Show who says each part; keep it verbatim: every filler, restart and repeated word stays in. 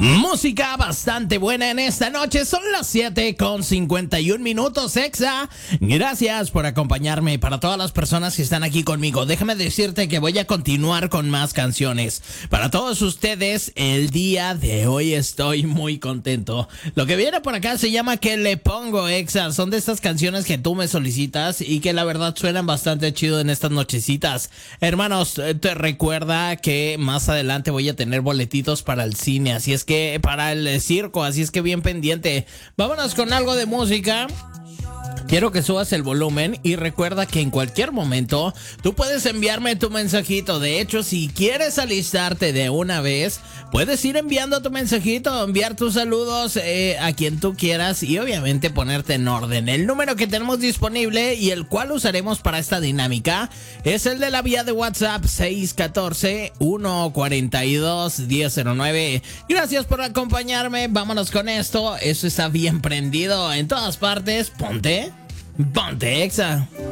Speaker 1: Música bastante buena en esta noche. Son las siete con cincuenta y un minutos, Exa. Gracias por acompañarme. Para todas las personas que están aquí conmigo, déjame decirte que voy a continuar con más canciones. Para todos ustedes, el día de hoy estoy muy contento. Lo que viene por acá se llama Que le pongo, Exa. Son de estas canciones que tú me solicitas y que la verdad suenan bastante chido en estas nochecitas. Hermanos, te recuerda que más adelante voy a tener boletitos para el cine, así es que para el circo, así es que bien pendiente. Vámonos con algo de música. Quiero que subas el volumen y recuerda que en cualquier momento tú puedes enviarme tu mensajito. De hecho, si quieres alistarte de una vez, puedes ir enviando tu mensajito, enviar tus saludos eh, a quien tú quieras y obviamente ponerte en orden. El número que tenemos disponible y el cual usaremos para esta dinámica es el de la vía de WhatsApp seis uno cuatro, uno cuatro dos, uno cero cero nueve. Gracias por acompañarme. Vámonos con esto. Eso está bien prendido en todas partes. Ponte Ponte Exa.